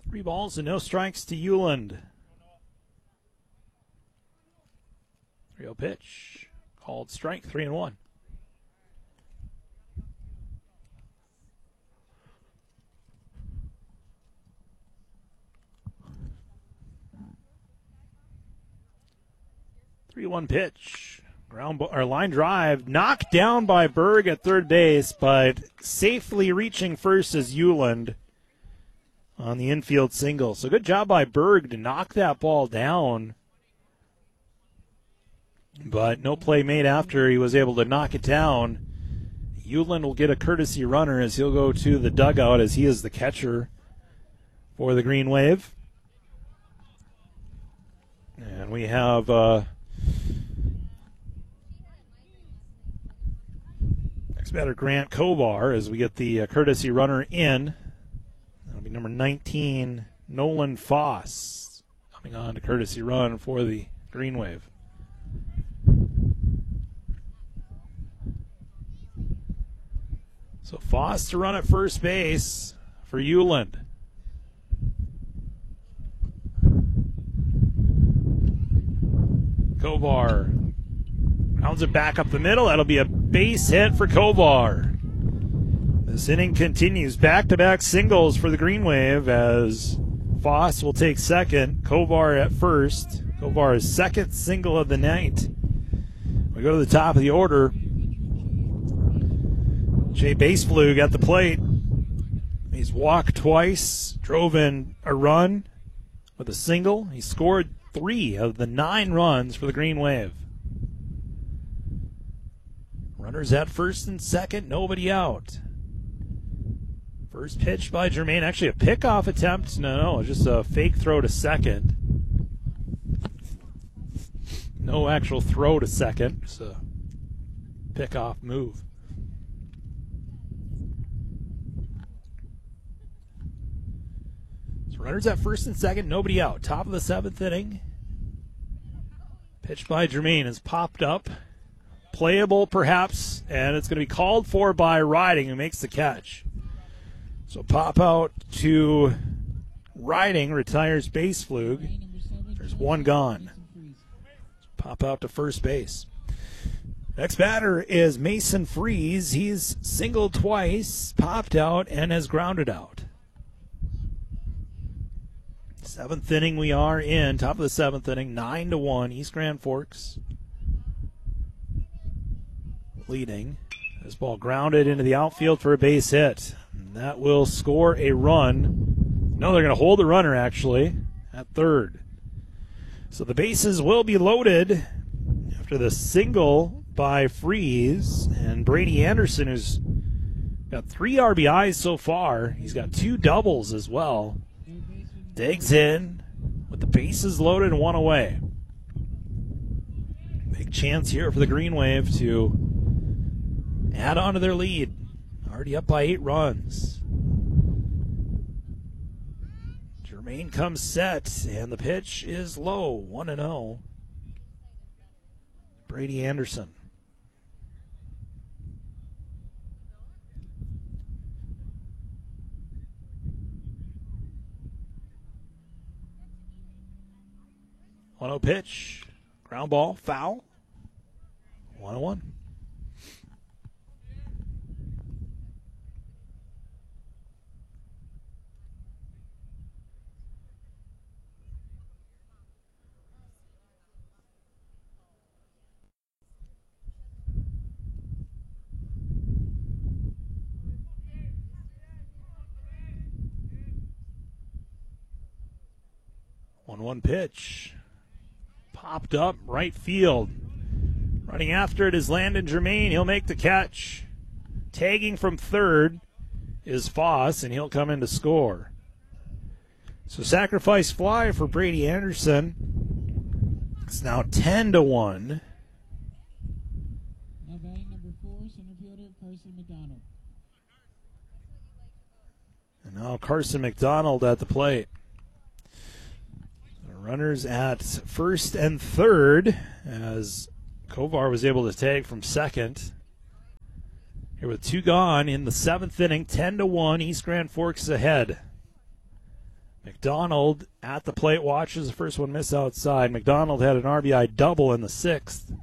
3 balls and no strikes to Euland. 3-0 pitch. Called strike, 3-1. One pitch, line drive, knocked down by Berg at third base, but safely reaching first is Euland on the infield single. So good job by Berg to knock that ball down, but no play made after he was able to knock it down. Euland will get a courtesy runner as he'll go to the dugout as he is the catcher for the Green Wave. And we have next batter Grant Kovar as we get the courtesy runner in. That'll be number 19, Nolan Foss, coming on to courtesy run for the Green Wave. So Foss to run at first base for Euland. Kovar rounds it back up the middle. That'll be a base hit for Kovar. This inning continues. Back-to-back singles for the Green Wave as Foss will take second, Kovar at first. Kovar's second single of the night. We go to the top of the order. Jay Baseflug at the plate. He's walked twice, drove in a run with a single. He scored 3 of the 9 runs for the Green Wave. Runners at first and second, nobody out. First pitch by Germain, actually a pickoff attempt. No, just a fake throw to second. No actual throw to second, just a pickoff move. So runners at first and second, nobody out. Top of the 7th inning. Pitch by Germain is popped up. Playable perhaps, and it's going to be called for by Riding, who makes the catch. So pop out to Riding, retires Baseflug. There's one gone. So pop out to first base. Next batter is Mason Freeze. He's singled twice, popped out, and has grounded out. 7th inning we are in, top of the 7th inning, 9-1, East Grand Forks leading. This ball grounded into the outfield for a base hit. And that will score a run. No, they're going to hold the runner, actually, at third. So the bases will be loaded after the single by Freeze. And Brady Anderson, who's got 3 RBIs so far. He's got 2 doubles as well. Digs in with the bases loaded and 1 away. Big chance here for the Green Wave to add on to their lead. Already up by 8 runs. Germain comes set, and the pitch is low, 1-0. Brady Anderson. One-0 pitch, ground ball, foul. 1-1. One pitch. Popped up right field. Running after it is Landon Germain. He'll make the catch. Tagging from third is Foss, and he'll come in to score. So sacrifice fly for Brady Anderson. It's now 10-1. Now batting number 4, center fielder Carson McDonald. And now Carson McDonald at the plate. Runners at first and third as Kovar was able to tag from second. Here with 2 gone in the 7th inning, 10-1, East Grand Forks ahead. McDonald at the plate watches the first one miss outside. McDonald had an RBI double in the 6th.